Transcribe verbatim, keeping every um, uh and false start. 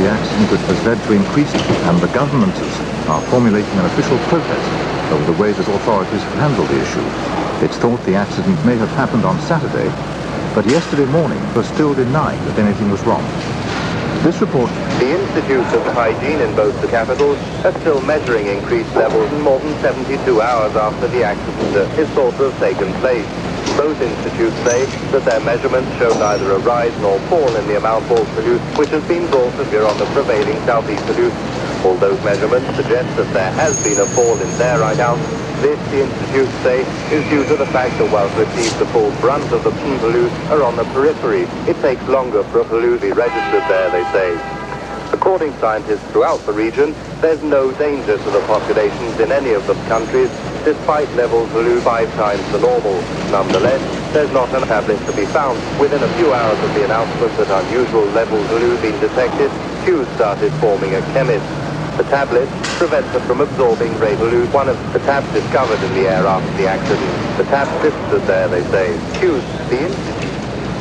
the accident which has led to increased, and the government are formulating an official protest over the way that authorities have handled the issue. It's thought the accident may have happened on Saturday, but yesterday morning was still denying that anything was wrong. This report... The Institute of Hygiene in both the capitals are still measuring increased levels more than seventy-two hours after the accident is thought to have taken place. Both institutes say that their measurements show neither a rise nor fall in the amount of pollution which has been brought to bear on the prevailing southeast pollution. All those measurements suggest that there has been a fall in their account. This, the institutes say, is due to the fact that whilst receive the full brunt of the pollutants are on the periphery, it takes longer for a pollutant to be registered there, they say. According to scientists throughout the region, there's no danger to the populations in any of the countries, despite levels polluted five times the normal. Nonetheless, there's not an tablet to be found. Within a few hours of the announcement that unusual levels polluted been detected, queues started forming at chemists. The tablet prevents them from absorbing radioactive, one of the tabs discovered in the air after the accident. The tab sits there, they say. Queues, the Institute